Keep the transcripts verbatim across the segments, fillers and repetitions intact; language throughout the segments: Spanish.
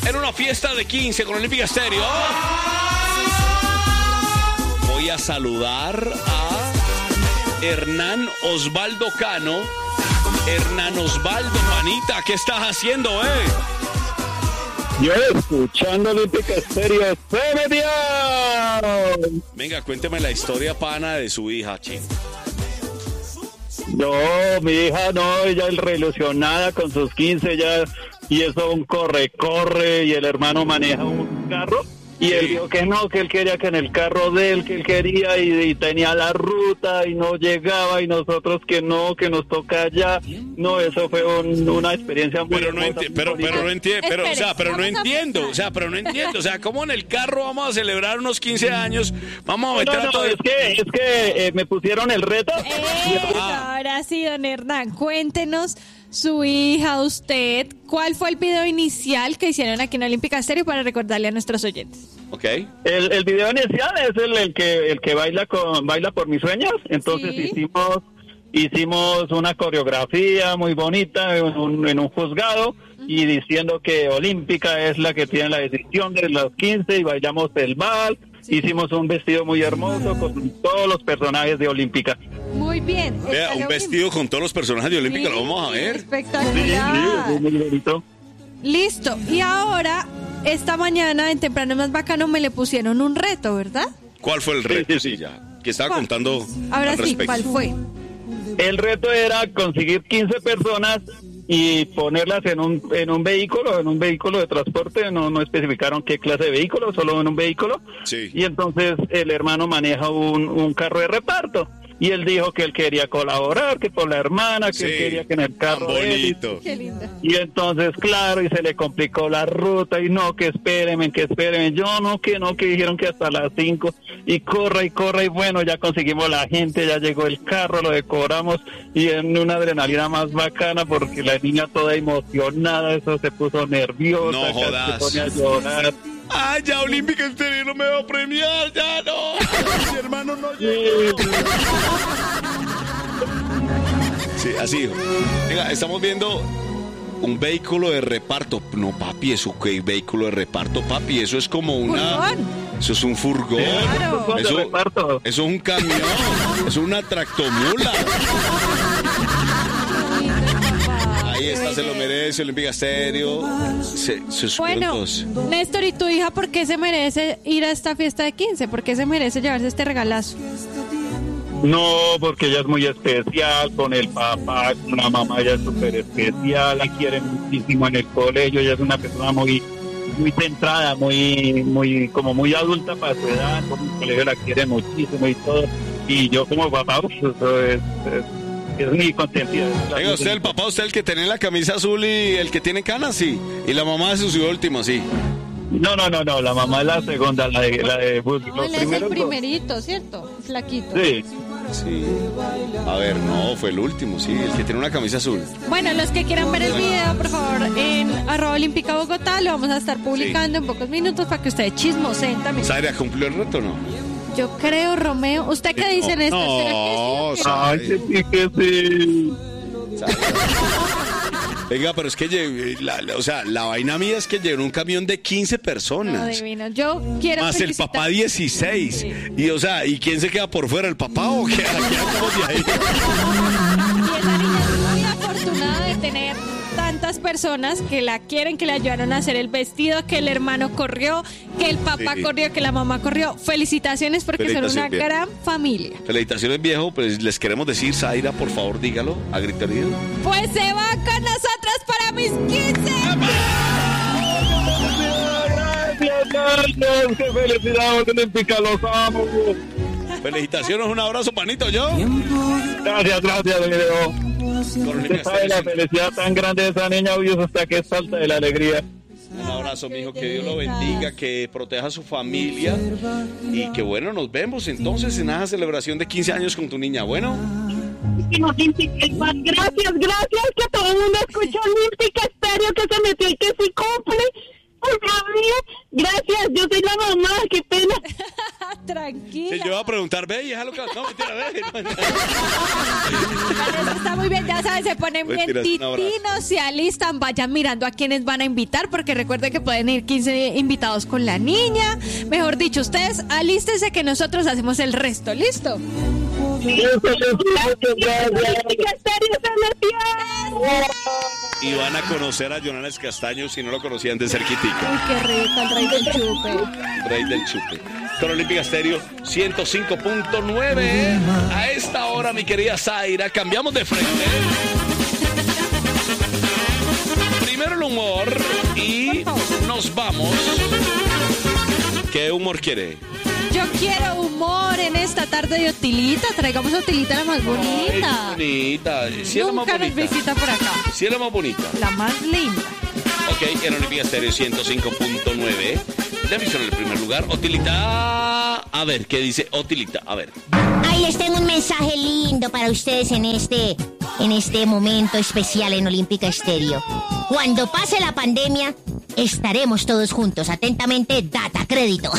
en una fiesta de quince con Olímpica Estéreo. Voy a saludar a Hernán Osvaldo Cano. Hernán Osvaldo, manita, ¿qué estás haciendo, eh? Yo escuchando Olímpica Estéreo. Venga, cuénteme la historia, pana, de su hija, Chino. No, mi hija no, ella es reilusionada con sus quince ya, y eso un corre, corre, y el hermano maneja un carro, y él dijo que no, que él quería que en el carro de él, que él quería, y, y tenía la ruta, y no llegaba, y nosotros que no, que nos toca allá. No, eso fue un, una experiencia muy pero no hermosa, enti- pero, pero no entiendo, pero, o sea, pero no entiendo, o sea, pero no entiendo, o sea, ¿cómo en el carro vamos a celebrar unos quince años? Vamos a meter no, no, a todo... es que, es que eh, me pusieron el reto. Eso, ahora sí, don Hernán, cuéntenos, su hija, usted, ¿cuál fue el video inicial que hicieron aquí en Olímpica Estéreo para recordarle a nuestros oyentes? Ok. El, el video inicial es el, el que el que baila con baila por mis sueños. Entonces Sí. hicimos hicimos una coreografía muy bonita en un, en un juzgado, y diciendo que Olímpica es la que tiene la decisión de los quince, y bailamos el vals. Hicimos un vestido muy hermoso con todos los personajes de Olímpica. Muy bien. Vea, un vestido con todos los personajes de Olímpica, Sí, lo vamos a ver. Espectacular. Muy bonito. Listo. Y ahora, esta mañana en Temprano Más Bacano me le pusieron un reto, ¿verdad? ¿Cuál fue el reto? Sí, sí, sí. Sí, ya, que estaba ¿Cuál? contando Ahora al sí, respecto. ¿cuál fue? El reto era conseguir quince personas y ponerlas en un en un vehículo, en un vehículo de transporte. No no especificaron qué clase de vehículo, solo en un vehículo. Sí. Y entonces el hermano maneja un, un carro de reparto. Y él dijo que él quería colaborar, que por la hermana, que Sí, él quería que en el carro tan de él. bonito. Qué linda. Y entonces, claro, y se le complicó la ruta, y no, que espérenme, que espérenme. Yo no, que no, que dijeron que hasta las cinco, y corra, y corra, y bueno, ya conseguimos la gente, ya llegó el carro, lo decoramos, y en una adrenalina más bacana, porque la niña toda emocionada, eso se puso nerviosa, No casi jodas. se pone a llorar. ¡Ah, ya Olímpica Estéreo no me va a premiar! ¡Ya no! Mi hermano no Sí, llegó. Sí, así, hijo. Venga, estamos viendo un vehículo de reparto. No, papi, eso que vehículo de reparto, papi, eso es como una... Furgón. Eso es un furgón. Claro. furgón de Eso, reparto. eso es un camión. Eso es una tractomula. Ahí está, se lo merece, Olímpica Estéreo. Se, se Bueno, dos. Néstor, ¿y tu hija por qué se merece ir a esta fiesta de quince? ¿Por qué se merece llevarse este regalazo? No, porque ella es muy especial con el papá, con la mamá, ella es súper especial, la quiere muchísimo en el colegio, ella es una persona muy muy centrada, muy muy como muy adulta para su edad, como el colegio la quiere muchísimo y todo, y yo como papá, pues, eso es, es, es mi consentida. Venga, usted el papá, usted el que tiene la camisa azul y el que tiene canas, sí. Y la mamá es su último, sí. No, no, no, no, la mamá es la segunda, la de, la de los Él es el primeros dos. primerito, ¿cierto? Flaquito. Sí. Sí. A ver, no, fue el último, sí, el que tiene una camisa azul. Bueno, los que quieran ver el video, por favor, en arroba Olímpica Bogotá, lo vamos a estar publicando en pocos minutos para que ustedes chismoseen también. ¿Zaira cumplió el reto o no? Yo creo, Romeo. ¿Usted qué dice en esto? No, ¿Será que sí o qué? Ay, que sí, que sí. Venga, pero es que, lle- la, la- o sea, la vaina mía es que llegó un camión de quince No, personas. divino. Yo quiero Más el felicitar- papá dieciséis. Sí. Y, o sea, ¿y quién se queda por fuera? ¿El papá o qué? ¿Qué hacemos de ahí? Y esa niña es muy afortunada de tener tantas personas que la quieren, que le ayudaron a hacer el vestido, que el hermano corrió, que el papá Sí. corrió, que la mamá corrió. Felicitaciones porque son una Felicitaciones, bien. gran familia. Felicitaciones, viejo. Pues les queremos decir, Zaira, por favor, dígalo a grito herido. Pues se va con nosotros para mis quince. Gracias, gracias, qué felicidad, Olímpica, los amo. Felicitaciones, un abrazo, panito, yo. Gracias, gracias, video. Con Olímpica Usted sabe la Estéreo. felicidad tan grande de esa niña, obvio, hasta que salta de la alegría. Un abrazo, mijo, que Dios lo bendiga, que proteja a su familia y que bueno, nos vemos entonces en esa celebración de quince años con tu niña. Bueno, Gracias, gracias, que todo el mundo escuchó Olímpica Estéreo, que se metió y que sí cumple. Ay, Dios mío, gracias, yo soy la mamá, qué pena. Tranquila. si yo iba a preguntar, ve, y déjalo que... No, mentira, ve. Vale, eso está muy bien. Ya Ya saben, se ponen Voy a bien tirar un abrazo. titinos, se alistan, vayan mirando a quienes van a invitar, porque recuerden que pueden ir quince invitados con la niña. Mejor dicho, ustedes alístense que nosotros hacemos el resto, ¿listo? Y van a conocer a Jonanes Castaño si no lo conocían de cerquitica. Uy, qué rico, el rey del chupe. Rey del chupe. Con Olímpica Estéreo ciento cinco punto nueve. A esta hora, mi querida Zaira, cambiamos de frente. Primero el humor y nos vamos. ¿Qué humor quiere? Yo quiero humor en esta tarde de Otilita. Traigamos a Otilita la más bonita. Ay, bonita. Sí, es la más Nunca nos bonita. visita por acá. Sí, es la más bonita. La más linda. Ok, en Olímpica Estéreo ciento cinco punto nueve. La emisión en el primer lugar. Otilita. A ver, ¿qué dice Otilita? A ver. Ahí les tengo un mensaje lindo para ustedes en este, en este momento especial en Olímpica Estéreo. Cuando pase la pandemia, estaremos todos juntos. Atentamente, Data Crédito.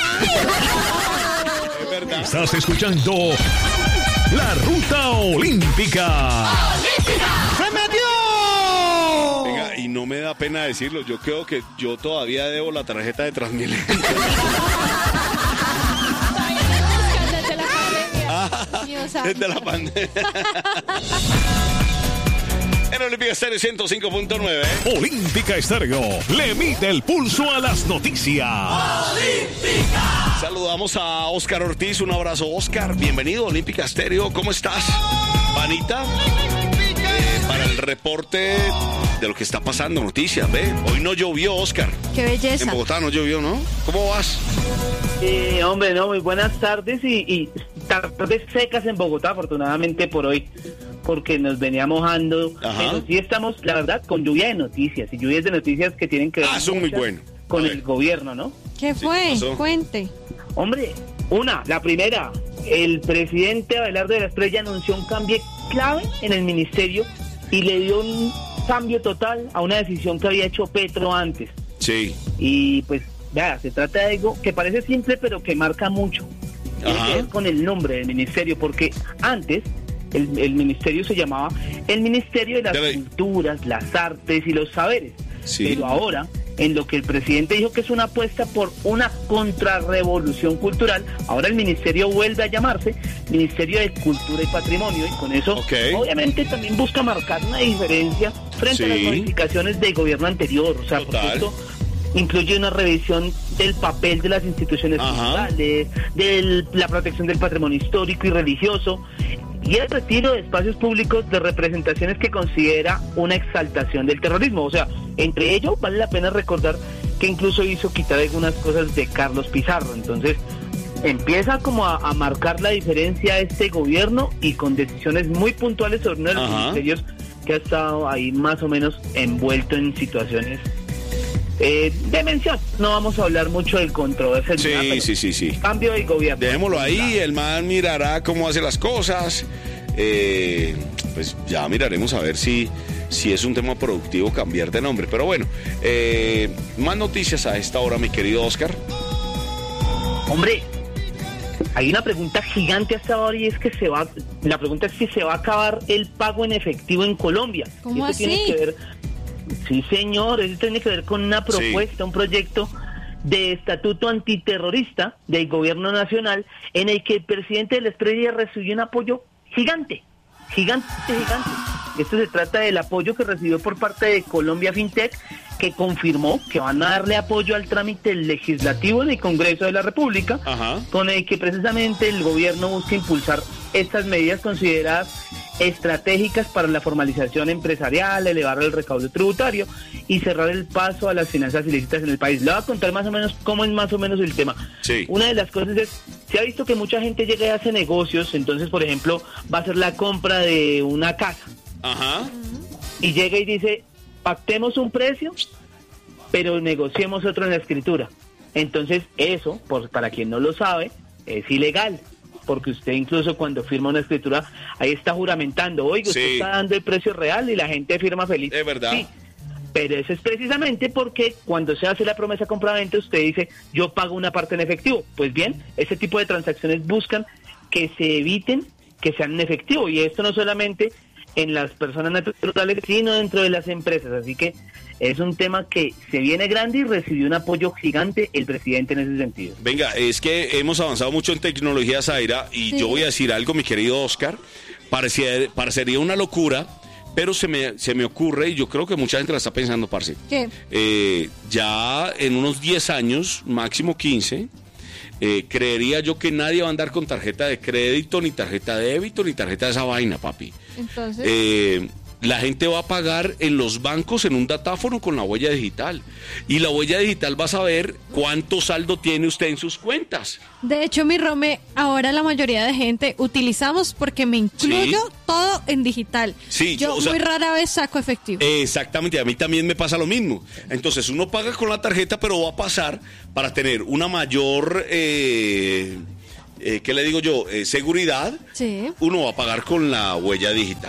Es verdad. Estás escuchando La Ruta Olímpica. ¡Se metió! Venga, y no me da pena decirlo. Yo creo que yo todavía debo la tarjeta de Transmilenio. Desde la pandemia. Dios santo. Desde la pandemia. En Olímpica Estéreo ciento cinco punto nueve. Olímpica Estéreo le mide el pulso a las noticias. Saludamos a Oscar Ortiz. Un abrazo, Oscar. Bienvenido a Olímpica Estéreo. ¿Cómo estás, Vanita? Eh, para el reporte de lo que está pasando, noticias, ¿ve? Hoy no llovió, Oscar. Qué En belleza. Bogotá no llovió, ¿no? ¿Cómo vas? Eh, hombre, no, muy buenas tardes y, y tardes secas en Bogotá, afortunadamente por hoy, porque nos venía mojando. Ajá. Pero sí estamos, la verdad, con lluvia de noticias y lluvias de noticias que tienen que ver Ah, son muy muchas buenos. con A ver. el gobierno, ¿no? ¿Qué Sí, fue? ¿qué pasó? Cuente. Hombre, una, la primera, el presidente Abelardo de la Estrella anunció un cambio clave en el ministerio y le dio un cambio total a una decisión que había hecho Petro antes. Sí. Y pues, vea, se trata de algo que parece simple pero que marca mucho. Tiene Ajá. que ver con el nombre del ministerio, porque antes el, el ministerio se llamaba el Ministerio de las Debe- Culturas, las Artes y los Saberes. Sí. Pero ahora, en lo que el presidente dijo que es una apuesta por una contrarrevolución cultural, ahora el ministerio vuelve a llamarse Ministerio de Cultura y Patrimonio, y con eso Ok. obviamente también busca marcar una diferencia frente a las Sí. modificaciones del gobierno anterior. O sea, Total. porque esto incluye una revisión del papel de las instituciones Ajá. culturales, de la protección del patrimonio histórico y religioso, y el retiro de espacios públicos de representaciones que considera una exaltación del terrorismo. O sea, entre ello vale la pena recordar que incluso hizo quitar algunas cosas de Carlos Pizarro. Entonces empieza como a, a marcar la diferencia este gobierno, y con decisiones muy puntuales sobre uno de los Ajá. ministerios que ha estado ahí más o menos envuelto en situaciones eh, de mención. No vamos a hablar mucho del controversia. Sí, sí, sí, sí. Cambio de gobierno. Dejémoslo ahí, el man mirará cómo hace las cosas. Eh, pues ya miraremos a ver si, si es un tema productivo cambiar de nombre. Pero bueno, eh, más noticias a esta hora, mi querido Oscar. Hombre, hay una pregunta gigante hasta ahora, y es que se va, la pregunta es si se va a acabar el pago en efectivo en Colombia. ¿Cómo Y esto así? tiene que ver, sí señor, eso tiene que ver con una propuesta, un proyecto de estatuto antiterrorista del gobierno nacional, en el que el presidente de la Estrella recibió un apoyo gigante, gigante, gigante. Esto se trata del apoyo que recibió por parte de Colombia FinTech, que confirmó que van a darle apoyo al trámite legislativo del Congreso de la República, Ajá. con el que precisamente el gobierno busca impulsar estas medidas consideradas estratégicas para la formalización empresarial, elevar el recaudo tributario y cerrar el paso a las finanzas ilícitas en el país. Le voy a contar más o menos cómo es más o menos el tema. Sí. Una de las cosas es, se ha visto que mucha gente llega y hace negocios. Entonces, por ejemplo, va a hacer la compra de una casa Ajá. y llega y dice, pactemos un precio, pero negociemos otro en la escritura. Entonces, eso, por, para quien no lo sabe, es ilegal, porque usted incluso cuando firma una escritura, ahí está juramentando, oiga, usted Sí. está dando el precio real, y la gente firma feliz. Es verdad. Sí, pero eso es precisamente porque cuando se hace la promesa compraventa, usted dice, yo pago una parte en efectivo. Pues bien, ese tipo de transacciones buscan que se eviten que sean en efectivo, y esto no solamente en las personas naturales, sino dentro de las empresas. Así que es un tema que se viene grande y recibió un apoyo gigante el presidente en ese sentido. Venga, es que hemos avanzado mucho en tecnología, Zaira, y sí. Yo voy a decir algo, mi querido Oscar, parecía, parecería una locura, pero se me, se me ocurre, y yo creo que mucha gente la está pensando, parce. ¿Qué? Eh, ya en unos diez años, máximo quince, eh, creería yo que nadie va a andar con tarjeta de crédito, ni tarjeta de débito, ni tarjeta de esa vaina, papi. Entonces... Eh, la gente va a pagar en los bancos en un datáfono con la huella digital. Y la huella digital va a saber cuánto saldo tiene usted en sus cuentas. De hecho, mi Rome, ahora la mayoría de gente utilizamos porque me incluyo ¿sí? todo en digital. Sí, yo, yo o sea, muy rara vez saco efectivo. Exactamente, a mí también me pasa lo mismo. Entonces uno paga con la tarjeta, pero va a pasar para tener una mayor... Eh, eh, ¿qué le digo yo? Eh, seguridad. Sí. Uno va a pagar con la huella digital.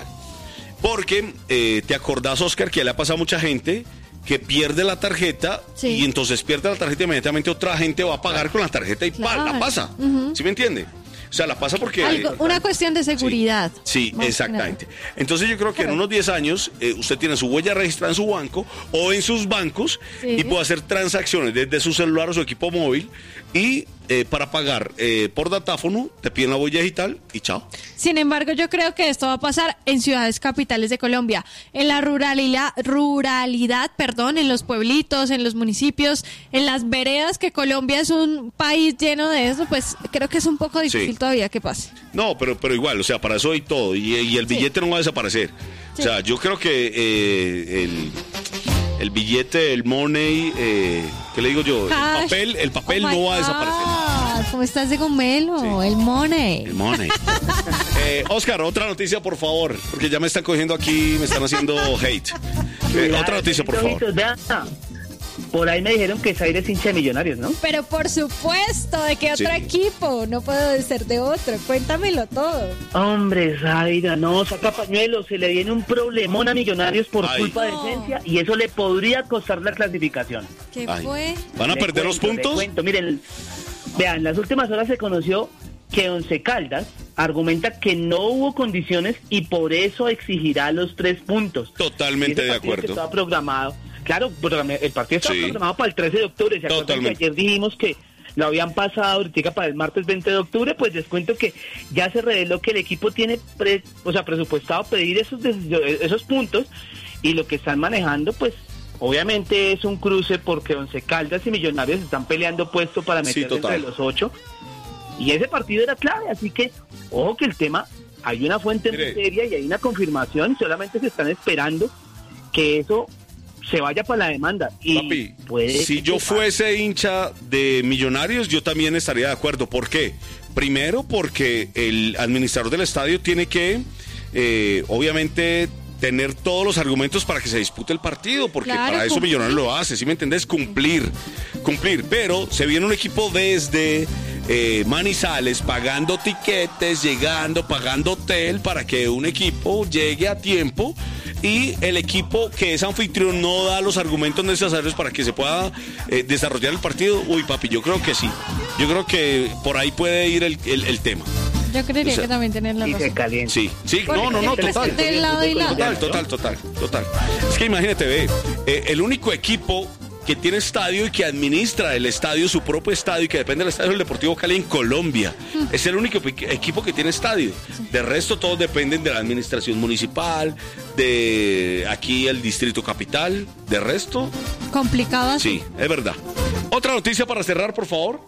Porque eh, te acordás, Oscar, que le ha pasado a mucha gente que pierde la tarjeta sí. y entonces pierde la tarjeta y inmediatamente otra gente va a pagar con la tarjeta y claro. pa, la pasa. Uh-huh. ¿Sí me entiende? O sea, la pasa porque... Algo, una cuestión de seguridad. Sí, sí exactamente. Entonces yo creo que en unos diez años eh, usted tiene su huella registrada en su banco o en sus bancos sí. y puede hacer transacciones desde su celular o su equipo móvil y eh, para pagar eh, por datáfono te piden la huella digital y chao. Sin embargo, yo creo que esto va a pasar en ciudades capitales de Colombia, en la ruralidad, ruralidad, perdón, en los pueblitos, en los municipios, en las veredas, que Colombia es un país lleno de eso, pues creo que es un poco difícil sí. todavía que pase. No, pero pero igual, o sea, para eso hay todo y, y el billete sí. no va a desaparecer. Sí. O sea, yo creo que eh, el el billete, el money, eh, ¿qué le digo yo? Cash. El papel, el papel oh no va a desaparecer. ¿Cómo estás de gomelo? Sí. El money. El money. eh, Oscar, otra noticia, por favor, porque ya me están cogiendo aquí, me están haciendo hate. Eh, otra noticia, por favor. Por ahí me dijeron que Zaire es hincha de Millonarios, ¿no? Pero por supuesto, ¿de qué otro sí. equipo? No puedo ser de otro, cuéntamelo todo. Hombre, Zaira, no, saca pañuelo, se le viene un problemón a Millonarios por Ay. culpa no. de esencia y eso le podría costar la clasificación. ¿Qué Ay. fue? ¿Van a le perder cuento, los puntos? Le cuento. Miren, vean, en las últimas horas se conoció que Once Caldas argumenta que no hubo condiciones y por eso exigirá los tres puntos. Totalmente de acuerdo. Que estaba programado. Claro, el partido estaba sí. programado para el trece de octubre. ¿Se acuerdan que ayer dijimos que lo habían pasado ahorita para el martes veinte de octubre? Pues les cuento que ya se reveló que el equipo tiene pre, o sea, presupuestado pedir esos, esos puntos y lo que están manejando, pues obviamente es un cruce porque Once Caldas y Millonarios están peleando puesto para meterse sí, entre los ocho. Y ese partido era clave, así que, ojo que el tema, hay una fuente muy seria y hay una confirmación, solamente se están esperando que eso se vaya para la demanda. Y Papi, puede si yo fuese hincha de Millonarios, yo también estaría de acuerdo. ¿Por qué? Primero, porque el administrador del estadio tiene que, eh, obviamente, tener todos los argumentos para que se dispute el partido, porque claro, para eso cumplir. Millonarios lo hace, ¿sí me entendés? Cumplir, cumplir, pero se viene un equipo desde eh, Manizales pagando tiquetes, llegando, pagando hotel para que un equipo llegue a tiempo y el equipo que es anfitrión no da los argumentos necesarios para que se pueda eh, desarrollar el partido. Uy, papi, yo creo que sí, yo creo que por ahí puede ir el, el, el tema. Yo creería o sea, que también tener la razón. Sí, sí, no, no, no, total. Del lado y lado. Total, total, total, total. Es que imagínate, ve, eh, el único equipo que tiene estadio y que administra el estadio, su propio estadio, y que depende del estadio del Deportivo Cali en Colombia. Mm. Es el único equipo que tiene estadio. Sí. De resto, todos dependen de la administración municipal, de aquí el Distrito Capital. De resto... Complicado así. Sí, es verdad. Otra noticia para cerrar, por favor.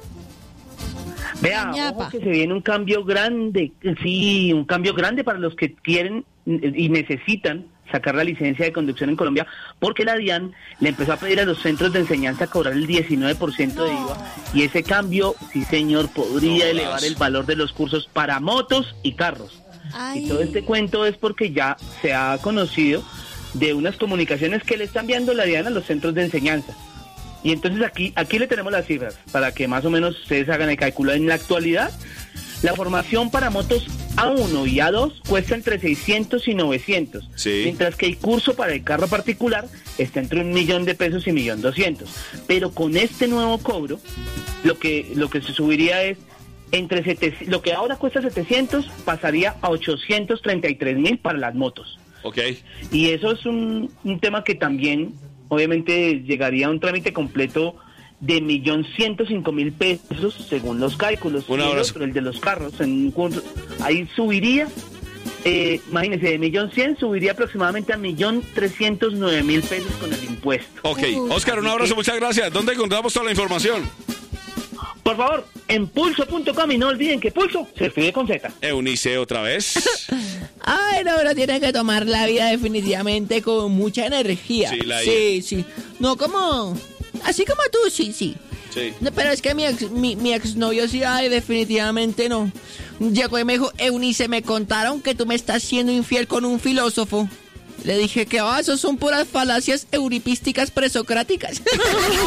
Vea, ojo que se viene un cambio grande, sí, un cambio grande para los que quieren y necesitan sacar la licencia de conducción en Colombia, porque la DIAN le empezó a pedir a los centros de enseñanza cobrar el diecinueve por ciento de I V A, y ese cambio, sí señor, podría no, elevar las... el valor de los cursos para motos y carros. Ay. Y todo este cuento es porque ya se ha conocido de unas comunicaciones que le está enviando la DIAN a los centros de enseñanza. Y entonces aquí aquí le tenemos las cifras para que más o menos ustedes hagan el cálculo. En la actualidad, la formación para motos A uno y A dos cuesta entre seiscientos y novecientos, sí. Mientras que el curso para el carro particular está entre un millón de pesos y millón doscientos. Pero con este nuevo cobro, lo que lo que se subiría es entre setecientos, lo que ahora cuesta setecientos pasaría a ochocientos treinta y tres mil para las motos. Ok. Y eso es un, un tema que también, obviamente, llegaría a un trámite completo de un millón ciento cinco mil pesos, según los cálculos. Un abrazo. Pero el de los carros, en, ahí subiría, eh, imagínense, de un millón cien subiría aproximadamente a un millón trescientos nueve mil pesos con el impuesto. Ok. Oscar, un abrazo, muchas gracias. ¿Dónde encontramos toda la información? Por favor, en pulso punto com y no olviden que Pulso se escribe con Z. Eunice, otra vez. Ay, no, pero tiene que tomar la vida definitivamente con mucha energía. Sí, la Sí, sí. No como... Así como tú, sí, sí. Sí. No, pero es que mi, ex, mi, mi exnovio sí, ay, definitivamente no. Llegó y me dijo, Eunice, me contaron que tú me estás siendo infiel con un filósofo. Le dije que, ah, oh, eso son puras falacias euripísticas presocráticas.